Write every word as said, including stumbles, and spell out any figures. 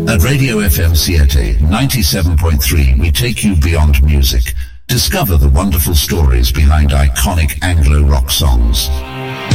At Radio F M Siete ninety-seven point three, we take you beyond music. Discover the wonderful stories behind iconic Anglo rock songs.